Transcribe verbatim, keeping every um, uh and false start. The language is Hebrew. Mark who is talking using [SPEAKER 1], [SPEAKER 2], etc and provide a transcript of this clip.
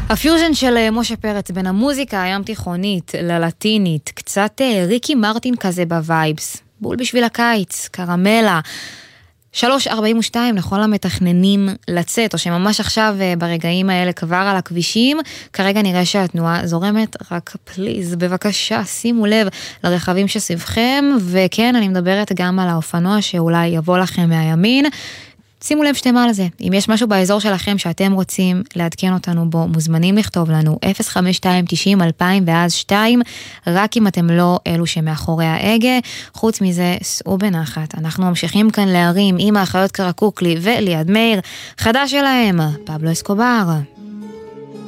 [SPEAKER 1] הפיוז'ן של משה פרץ בין המוזיקה הים תיכונית ללטינית, קצת ריקי מרטין כזה בווייבס, בול בשביל הקיץ, קרמלה. שלוש ארבעים ושתיים לכל המתכננים לצאת, או שממש עכשיו ברגעים האלה כבר על הכבישים, כרגע נראה שהתנועה זורמת, רק פליז, בבקשה, שימו לב לרכבים שסביבכם, וכן, אני מדברת גם על האופנוע שאולי יבוא לכם מהימין, שימו לב שאתם על זה. אם יש משהו באזור שלכם שאתם רוצים לעדכן אותנו בו, מוזמנים לכתוב לנו אפס חמש שתיים תשעים אלפיים ואז שתיים, רק אם אתם לא אלו שמאחורי ההגה. חוץ מזה, סעו בנחת. אנחנו ממשיכים כאן להרים עם האחיות קרקוקלי וליד מאיר, חדש שלהם, פבלו אסקובר.